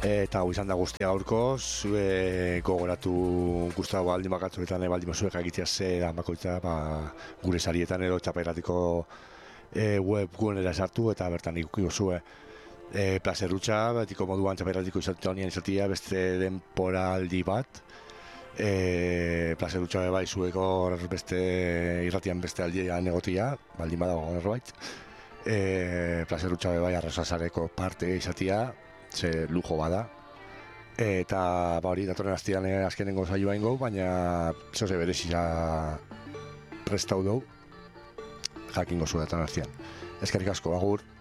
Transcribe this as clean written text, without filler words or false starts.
Eta hau izan da guztia gaurkoz, gogoratu Gustavo baldin bakatzuetan baldin bazuek egitea ze dan bakoitza gure sarietan edo txaperatiko webgunera sartu eta bertan ikukiko zue plazerrutxa, betiko moduan txaperatiko izatea beste denporaldi bat, plazerrutxa bai zueko beste irratian beste aldian egotia, baldin badago norbait, plazerrutxa bai arrasasareko parte izatea, ze lujo bada, eta hori datorren astean azkenengo saioa ingo, baina zoze berezia prestau dugu, jakingo zu datorren astean. Eskerrik asko, agur.